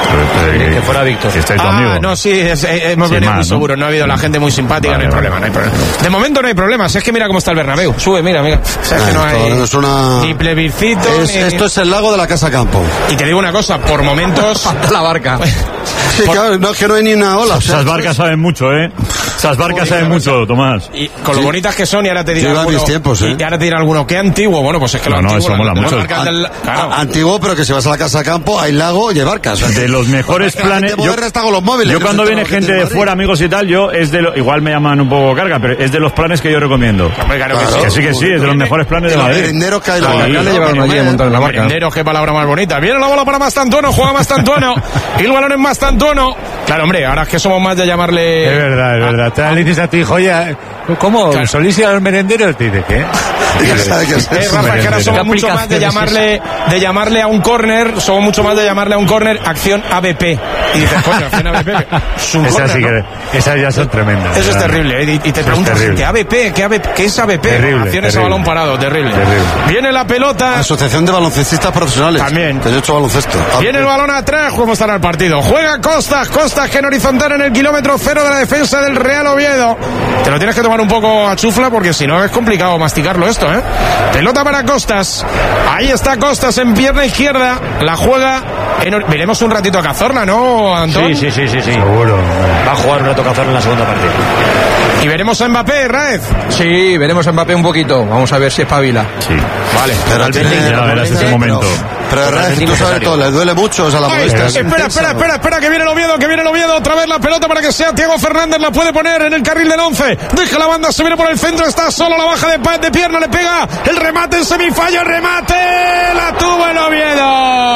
Que fuera Víctor. Si estáis conmigo. No, sí, hemos venido muy seguros. No ha habido la gente muy simpática, no hay problema. De momento no hay problema. Si es que mira cómo está el Bernabéu. Sube, mira. O sea, es que no hay ni plebiscito. Esto es el lago de la Casa Campo. Y te digo una cosa, por momentos... la barca. Sí, claro, no es que no hay ni una ola. Esas barcas saben mucho, Esas barcas saben mucho, Tomás. Y con lo bonitas que son, y ahora te dirán alguno, mis tiempos, y ahora te dirán alguno, qué antiguo. Bueno, pues es que lo antiguo... eso mola mucho. Antiguo, pero que si vas a la Casa Campo, hay lago y hay barcas. De los mejores planes... Yo cuando viene gente de fuera, amigos y tal, igual me llaman un poco carga, pero es de los planes que yo recomiendo. Que sí, es de los mejores planes de Madrid. Merenderos que hay le llevaron allí a montar en la marca. Merenderos, qué palabra más bonita. Viene la bola para Mastantuono, juega Mastantuono. Y el balón es Mastantuono. Claro, hombre, ahora es que somos más de llamarle... Es verdad. Te le dices a tu hijo, ya, ¿cómo? Claro. ¿Solís ir a los merenderos? Te dice, ¿qué? Rafa, es que ahora somos mucho más de llamarle a un córner, somos mucho más de llamarle a un córner acción ABP. Y dices, coño, acción ABP. Esas sí que esas ya son tremendas. Eso es terrible. Y te preguntas, ¿qué ABP? ¿Qué es ABP? Acciones a balón parado, terrible. Viene la pelota. Asociación de Baloncestistas Profesionales. También. Que yo he hecho baloncesto. Viene el balón atrás, ¿cómo estará el partido? Juega Costas que en horizontal en el kilómetro 0 de la defensa del Real Oviedo. Te lo tienes que tomar un poco a chufla porque si no es complicado masticarlo esto, Pelota para Costas. Ahí está Costas en pierna izquierda. La juega. Veremos un ratito a Cazorla, ¿no, Antón? Sí. Seguro. Va a jugar un rato Cazorla en la segunda parte. Y veremos a Mbappé, Raez. Sí, veremos a Mbappé un poquito. Vamos a ver si espabila. Sí. Vale. Ya verás ese momento. Pero Raez, tú sabes todo, le duele mucho, o sea, la molestia. Espera, que viene el Oviedo, otra vez la pelota para que sea Thiago Fernández, la puede poner en el carril del 11, deja la banda, se viene por el centro, está solo, la baja de pierna, le pega, el remate, el semifallo, el remate, la tuvo el Oviedo.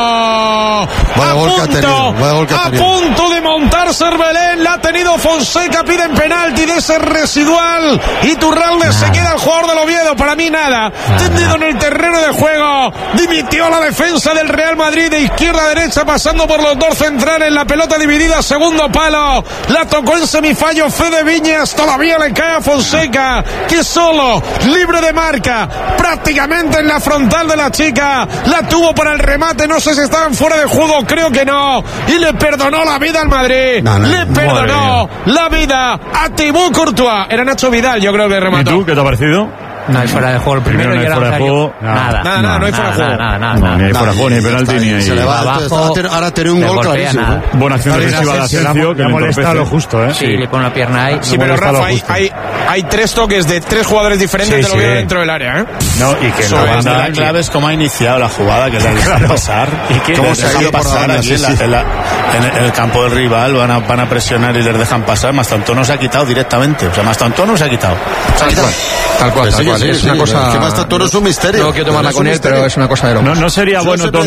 A punto de montar Cervelén, la ha tenido Fonseca, piden penalti de ese residual, Iturralde se queda el jugador del Oviedo, para mí nada, tendido en el terreno de juego, dimitió la defensa del Real Madrid de izquierda a derecha pasando por los dos centrales, la pelota dividida, segundo palo, la tocó en semifallo Fede Viñas, todavía le cae a Fonseca, que solo, libre de marca, prácticamente en la frontal de la chica, la tuvo para el remate, no sé si estaban fuera de juego, creo que no, y le perdonó la vida al Madrid, le perdonó la vida a Thibaut Courtois, era Nacho Vidal, yo creo que remató. ¿Y tú qué te ha parecido? No hay fuera de juego el primero y fuera de juego. Nada, no hay fuera de juego. Nada. Ni hay fuera de juego, ni penalti, ni ahí. Se le va abajo, ahora tiene un gol clarísimo. Buena acción defensiva de Asensio, que le molesta lo justo, Sí, le pone la pierna ahí. Sí, pero Rafa, hay tres toques de tres jugadores diferentes de lo veo dentro del área, No, y que la clave es cómo ha iniciado la jugada, que le dejan pasar. Y cómo se ha ido pasar aquí en el campo del rival, van a presionar y les dejan pasar. Mastantuono se ha quitado directamente. O sea, Mastantuono se ha quitado. Tal cual. Es una cosa... Que Mastantuono es un misterio. No quiero tomarla con él, pero es una cosa de loco. No sería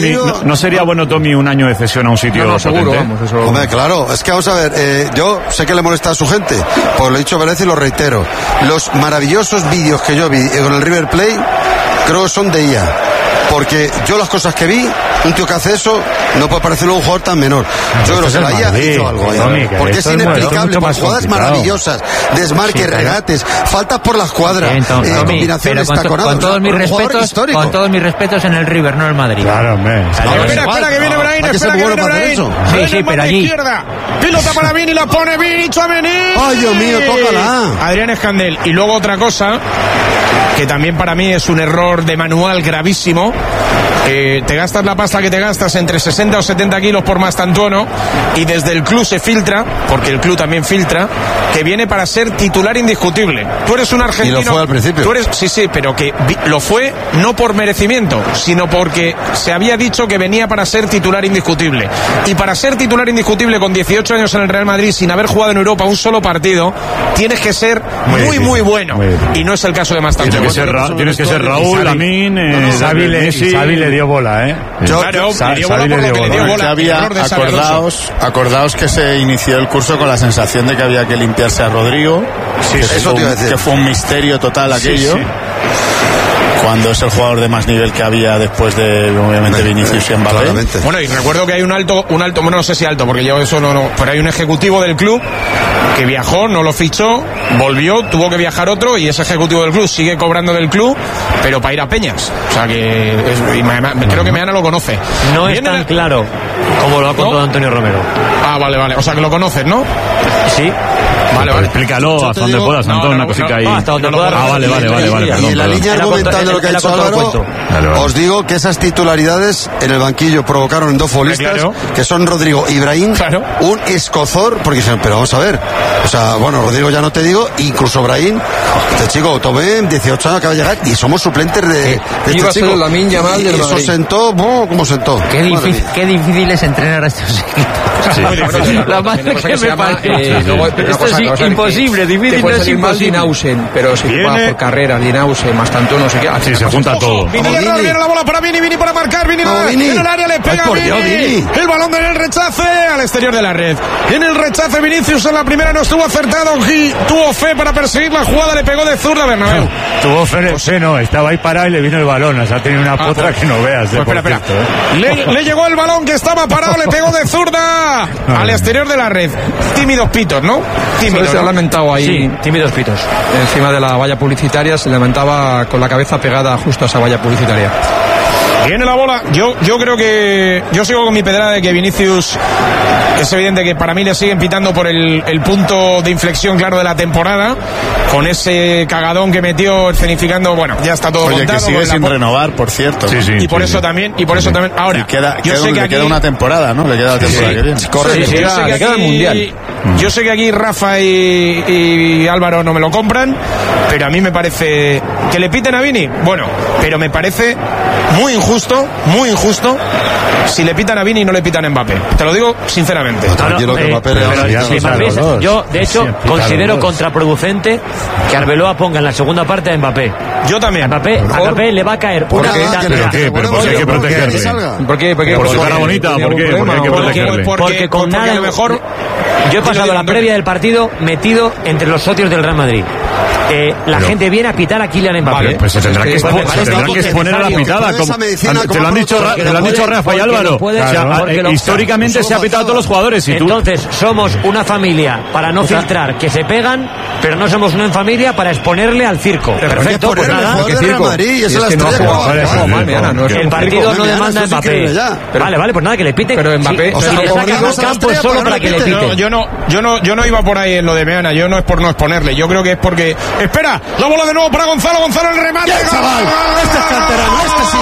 bueno, Tommy, un año de cesión a un sitio No, seguro, vamos, eso... Hombre, claro, es que vamos a ver, yo sé que le molesta a su gente, pues lo he dicho varias veces y lo reitero. Los maravillosos vídeos que yo vi con el River Plate, creo que son de IA. Porque yo las cosas que vi, un tío que hace eso, no puede parecerlo un jugador tan menor. Yo creo que la IA hizo algo. Porque es inexplicable, por jugadas maravillosas, desmarques, regates, faltas por las cuadras, combinaciones taconadas. Con todos mis respetos en el River, no en el Madrid. Claro, hombre. Espera que viene Brahim, Sí, pero allí. Pilota para Vini, la pone Vini, Tchouaméni. Ay, Dios mío, tócala. Adrián Escandel. Y luego otra cosa, que también para mí es un error de manual gravísimo. Te gastas la pasta que te gastas entre 60 o 70 kilos por Mastantuono y desde el club se filtra, porque el club también filtra, que viene para ser titular indiscutible. Tú eres un argentino. Y lo fue al principio. Sí, pero que lo fue no por merecimiento, sino porque se había dicho que venía para ser titular indiscutible. Y para ser titular indiscutible con 18 años en el Real Madrid, sin haber jugado en Europa un solo partido, tienes que ser muy bueno. Y no es el caso de Mastantuono. Tienes que ser Raúl, Lamín, Xavi le dio bola, Claro, le dio bola por lo que le dio bola. Acordaos que se inició el curso con la sensación de que había que limpiarse a Rodrigo, que fue un misterio total aquello. Cuando es el jugador de más nivel que había después de, obviamente, Vinicius y Mbappé. Bueno, y recuerdo que hay un alto, bueno, no sé si alto, porque yo eso no, pero hay un ejecutivo del club que viajó, no lo fichó, volvió, tuvo que viajar otro, y ese ejecutivo del club sigue cobrando del club, pero para ir a Peñas. O sea que creo que Meana lo conoce. No es tan claro Como lo ha contado Antonio Romero. Ah, vale. O sea, que lo conoces, ¿no? Sí. Vale. Explícalo hasta donde puedas, Antón, una cosita ahí. Hasta donde puedas. Vale. Y en la línea argumental de lo que ha dicho Álvaro, os digo que esas titularidades en el banquillo provocaron en dos futbolistas, que son Rodrigo y Brahim, un escozor, porque dicen, pero vamos a ver, o sea, bueno, Rodrigo ya no te digo, incluso Brahim, este chico, Tomé, 18 años, acaba de llegar, y somos suplentes de este chico. Y eso sentó, ¿cómo sentó? Qué difícil es entrenar a estos equipos. La madre que me parece. Esto es imposible, difícil no es imposible. Linausen, pero si va por carrera, Linausen, más tanto no sé qué. Sí, se junta todo. Viene la bola para Vini para marcar, Vini en el área, le pega a Vini. El balón en el rechace al exterior de la red. En el rechace Vinicius en la primera no estuvo acertado, tuvo fe para perseguir la jugada, le pegó de zurda Bernabéu. Tuvo fe, no, estaba ahí parado y le vino el balón, o sea, tenía una potra que no veas. Espera. Le llegó el balón que estaba parado, le pegó de zurda al exterior de la red. Tímidos pitos, ¿no? Se ha lamentado ahí. Sí, tímidos pitos. Encima de la valla publicitaria se lamentaba con la cabeza pegada justo a esa valla publicitaria. Viene la bola. Yo creo que yo sigo con mi pedrada de que Vinicius es evidente que para mí le siguen pitando por el punto de inflexión claro de la temporada, con ese cagadón que metió escenificando. Bueno, ya está todo montado, que sigue sin renovar, por cierto. Y por eso también ahora yo sé que aquí, queda una temporada, ¿no? Le queda la temporada que viene. Correcto. Le queda el mundial. Yo sé que aquí Rafa y Álvaro no me lo compran, pero a mí me parece que le piten a Vini. Bueno, pero me parece muy injusto si le pitan a Vini y no le pitan a Mbappé. Te lo digo sinceramente. Yo, de hecho, considero contraproducente que Arbeloa ponga en la segunda parte a Mbappé. Yo también. A Mbappé le va a caer una ¿Pero qué? ¿Pero por qué hay que protegerle? ¿Por qué? ¿Por su cara bonita? ¿Por qué? ¿Por qué hay que protegerle? Porque con nada, a lo mejor. Yo he pasado la previa del partido metido entre los socios del Real Madrid. La gente viene a pitar a Kylian Mbappé. Vale, pues se tendrá que exponer a la pitada. Te lo han dicho Rafa y Álvaro. Históricamente se ha pitado a todos los jugadores. Entonces, somos una familia para no filtrar que se pegan, pero no somos una familia para exponerle al circo. Perfecto, pues nada. El partido no demanda a Mbappé. Vale, pues nada, que le piten. Pero Mbappé, si le sacan del campo es solo para que le piten. Yo no iba por ahí en lo de Meana. Yo no es por no exponerle. Yo creo que es porque. Espera, la bola de nuevo para Gonzalo el remate. Chaval, este es canterano,